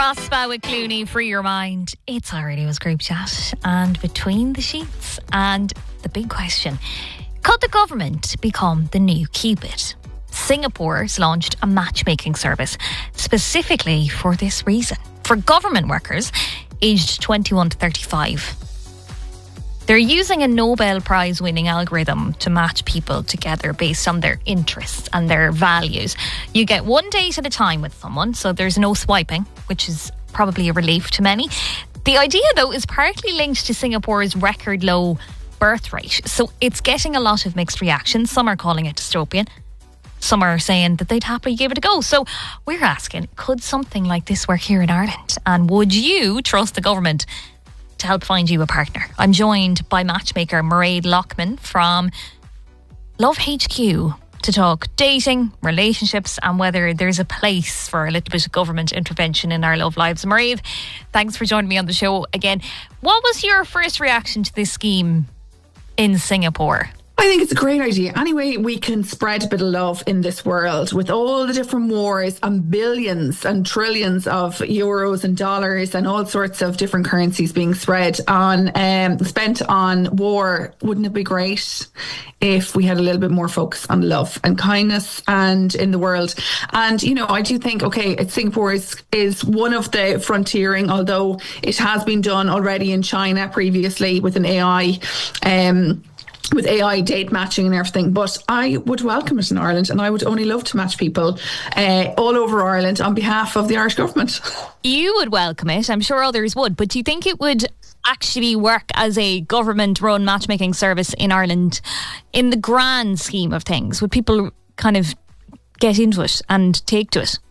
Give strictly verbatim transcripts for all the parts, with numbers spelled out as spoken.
Prospa with Clooney, free your mind. It's our radio's group chat and between the sheets. And the big question, could the government become the new Cupid? Singapore's launched a matchmaking service specifically for this reason. For government workers aged twenty-one to thirty-five. They're using a Nobel Prize winning algorithm to match people together based on their interests and their values. You get one date at a time with someone, so there's no swiping, which is probably a relief to many. The idea, though, is partly linked to Singapore's record low birth rate, so it's getting a lot of mixed reactions. Some are calling it dystopian. Some are saying that they'd happily give it a go. So we're asking, could something like this work here in Ireland? And would you trust the government to help find you a partner? I'm joined by matchmaker Mairead Lockman from Love H Q to talk dating, relationships, and whether there's a place for a little bit of government intervention in our love lives. Mairead, thanks for joining me on the show again. What was your first reaction to this scheme in Singapore? I think it's a great idea. Anyway, we can spread a bit of love in this world with all the different wars and billions and trillions of euros and dollars and all sorts of different currencies being spread on, um, spent on war. Wouldn't it be great if we had a little bit more focus on love and kindness and in the world? And, you know, I do think, okay, Singapore is, is one of the frontiering, although it has been done already in China previously with an A I, um, with A I date matching and everything, but I would welcome it in Ireland, and I would only love to match people uh, all over Ireland on behalf of the Irish government. You would welcome it, I'm sure others would, but do you think it would actually work as a government-run matchmaking service in Ireland in the grand scheme of things? Would people kind of get into it and take to it?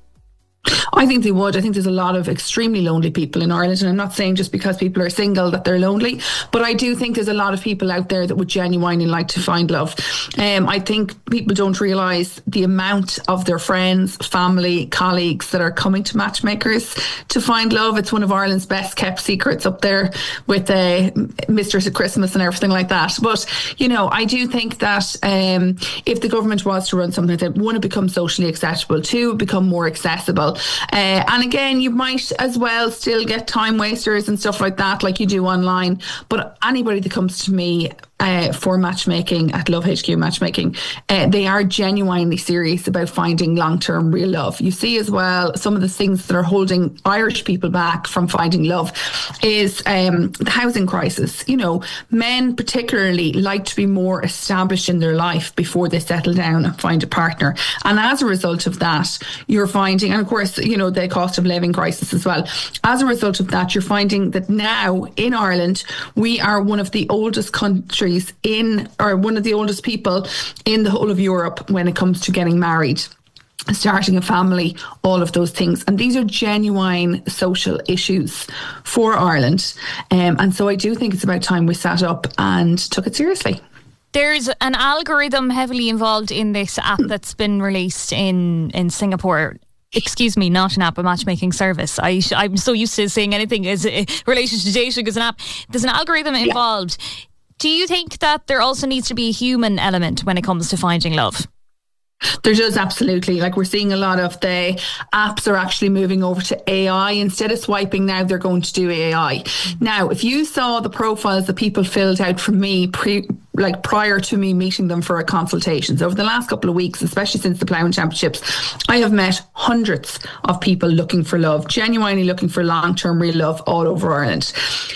I think they would. I think there's a lot of extremely lonely people in Ireland, and I'm not saying just because people are single that they're lonely, but I do think there's a lot of people out there that would genuinely like to find love. Um, I think people don't realise the amount of their friends, family, colleagues that are coming to matchmakers to find love. It's one of Ireland's best kept secrets, up there with uh, Mistress of Christmas and everything like that. But, you know, I do think that um, if the government was to run something like that, one, it becomes socially acceptable, two, it become more accessible. Uh, and again, you might as well still get time wasters and stuff like that, like you do online. But anybody that comes to me uh, for matchmaking at Love H Q Matchmaking, uh, they are genuinely serious about finding long-term real love. You see as well, some of the things that are holding Irish people back from finding love is um, the housing crisis. You know, men particularly like to be more established in their life before they settle down and find a partner. And as a result of that, you're finding, and of course, you know, the cost of living crisis as well. As a result of that, you're finding that now in Ireland, we are one of the oldest countries in, or one of the oldest people in the whole of Europe when it comes to getting married, starting a family, all of those things. And these are genuine social issues for Ireland. Um, and so I do think it's about time we sat up and took it seriously. There's an algorithm heavily involved in this app that's been released in, in Singapore. Excuse me, not an app, a matchmaking service. I, I'm so used to saying anything as a relation to dating as an app. There's an algorithm involved. Yeah. Do you think that there also needs to be a human element when it comes to finding love? There does, absolutely. Like, we're seeing a lot of the apps are actually moving over to A I. Instead of swiping now, they're going to do A I. Now, if you saw the profiles that people filled out for me pre like prior to me meeting them for a consultations over the last couple of weeks, especially since the Ploughing Championships, I have met hundreds of people looking for love, genuinely looking for long-term real love all over Ireland.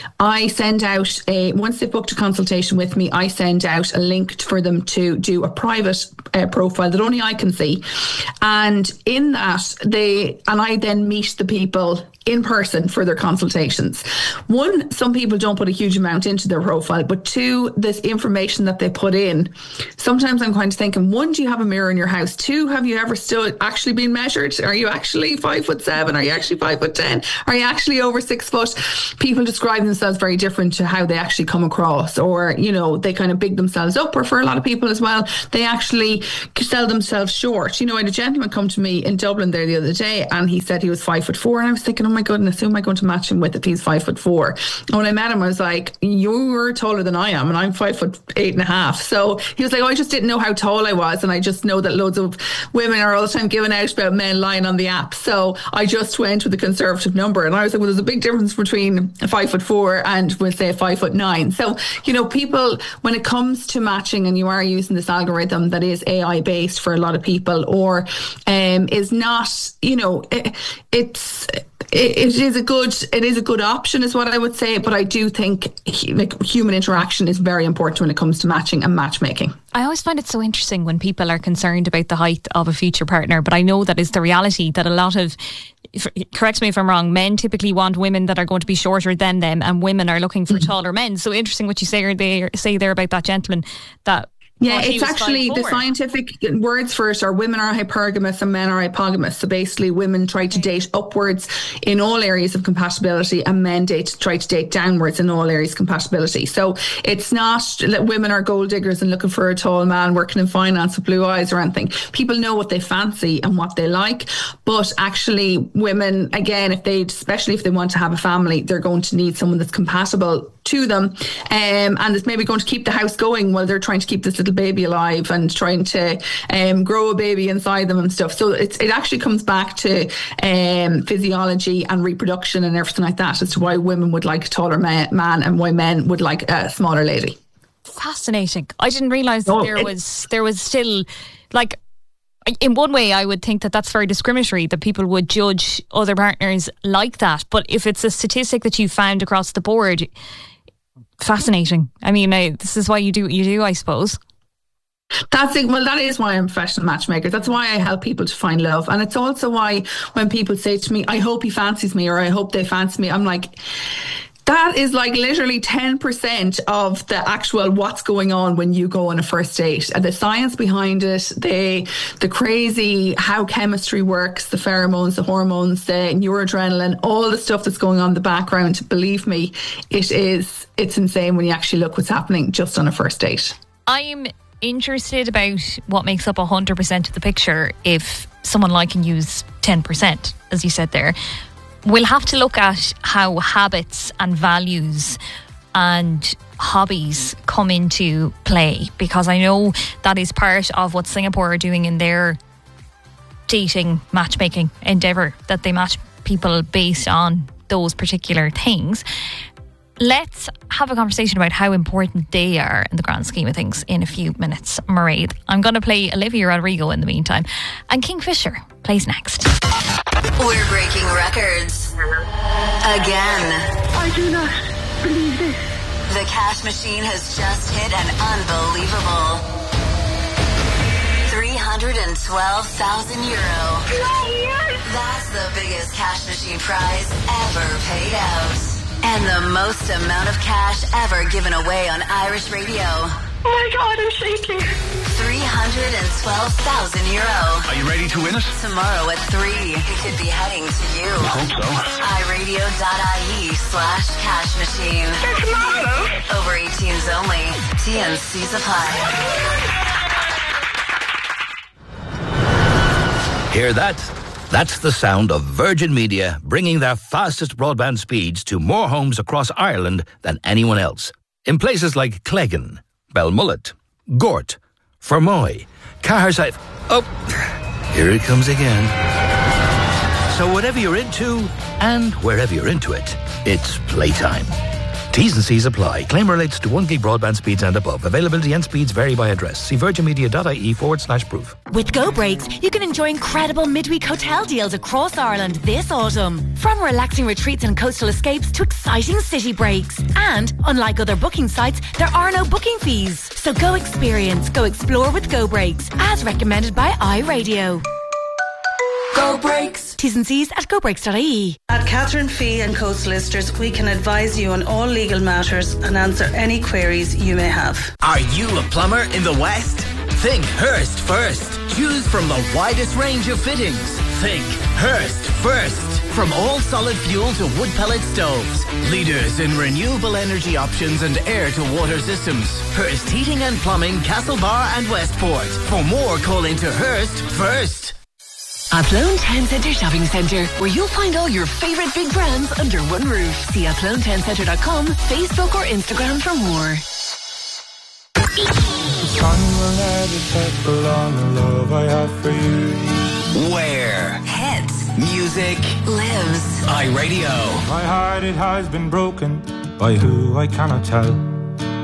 I send out a, once they've booked a consultation with me, I send out a link for them to do a private uh, profile that only I can see. And in that, they, and I then meet the people in person for their consultations. One, some people don't put a huge amount into their profile, but two, this information that they put in, sometimes I'm kind of thinking, one, do you have a mirror in your house? Two, have you ever still actually been measured? Are you actually five foot seven? Are you actually five foot ten? Are you actually over six foot? People describe themselves very different to how they actually come across, or, you know, they kind of big themselves up, or for a lot of people as well, they actually sell themselves short. You know, I had a gentleman come to me in Dublin there the other day, and he said he was five foot four, and I was thinking, oh my goodness, who am I going to match him with if he's five foot four? And when I met him, I was like, you're taller than I am, and I'm five foot eight and a half. So he was like, oh, I just didn't know how tall I was. And I just know that loads of women are all the time giving out about men lying on the app. So I just went with the conservative number. And I was like, well, there's a big difference between a five foot four and we'll say five foot nine. So, you know, people, when it comes to matching and you are using this algorithm that is A I based for a lot of people, or um, is not, you know, it, it's, it is a good it is a good option is what I would say, but I do think like human interaction is very important when it comes to matching and matchmaking. I always find it so interesting when people are concerned about the height of a future partner, but I know that is the reality that a lot of, correct me if I'm wrong, men typically want women that are going to be shorter than them, and women are looking for mm-hmm. taller men. So interesting what you say there, say there about that gentleman that Yeah, it's actually the scientific words for it are women are hypergamous and men are hypogamous. So basically women try to date upwards in all areas of compatibility and men date try to date downwards in all areas of compatibility. So it's not that women are gold diggers and looking for a tall man working in finance with blue eyes or anything. People know what they fancy and what they like, but actually women, again, if they, especially if they want to have a family, they're going to need someone that's compatible to them, um, and it's maybe going to keep the house going while they're trying to keep this little baby alive and trying to um, grow a baby inside them and stuff. So it's, it actually comes back to um, physiology and reproduction and everything like that as to why women would like a taller ma- man and why men would like a smaller lady. Fascinating. I didn't realise that oh, there it, was there was still, like, in one way I would think that that's very discriminatory, that people would judge other partners like that. But if it's a statistic that you found across the board, fascinating. I mean, I, this is why you do what you do, I suppose. That's it. Well, that is why I'm a professional matchmaker. That's why I help people to find love. And it's also why when people say to me, I hope he fancies me, or I hope they fancy me, I'm like, that is like literally ten percent of the actual what's going on when you go on a first date. And the science behind it, the the crazy how chemistry works, the pheromones, the hormones, the noradrenaline, all the stuff that's going on in the background. Believe me, it is it's insane when you actually look what's happening just on a first date. I'm interested about what makes up one hundred percent of the picture if someone liking you's ten percent, as you said there. We'll have to look at how habits and values and hobbies come into play, because I know that is part of what Singapore are doing in their dating matchmaking endeavour, that they match people based on those particular things. Let's have a conversation about how important they are in the grand scheme of things in a few minutes, Mairead. I'm going to play Olivia Rodrigo in the meantime, and Kingfisher plays next. We're breaking records again. I do not believe this. The cash machine has just hit an unbelievable three hundred twelve thousand euro. No, yes. That's the biggest cash machine prize ever paid out. And the most amount of cash ever given away on Irish radio. Oh my God, I'm shaking. three hundred twelve thousand euro. Are you ready to win it? Tomorrow at three, it could be heading to you. I hope so. iRadio.ie slash cash machine. For tomorrow? Over eighteens only. T N Cs apply. Hear that? That's the sound of Virgin Media bringing their fastest broadband speeds to more homes across Ireland than anyone else. In places like Cleggan, Belmullet, Gort, Fermoy, Caherside. Oh, here it comes again. So whatever you're into, and wherever you're into it, it's playtime. T's and C's apply. Claim relates to one gig broadband speeds and above. Availability and speeds vary by address. See virginmedia.ie forward slash proof. With Go Breaks, you can enjoy incredible midweek hotel deals across Ireland this autumn. From relaxing retreats and coastal escapes to exciting city breaks. And, unlike other booking sites, there are no booking fees. So go experience, go explore with Go Breaks, as recommended by iRadio. Go Breaks. T's and C's at go breaks dot I E. At Catherine Fee and Co Solicitors, we can advise you on all legal matters and answer any queries you may have. Are you a plumber in the West? Think Hearst first. Choose from the widest range of fittings. Think Hearst first. From all solid fuel to wood pellet stoves. Leaders in renewable energy options and air-to-water systems. Hearst Heating and Plumbing, Castlebar and Westport. For more, call into Hearst first. Athlone Town Centre Shopping Centre, where you'll find all your favourite big brands under one roof. See athlone town centre dot com, Facebook or Instagram for more. The sun will never settle on the love I have for you. Where Hits. music Lives. iRadio. My heart, it has been broken by who I cannot tell.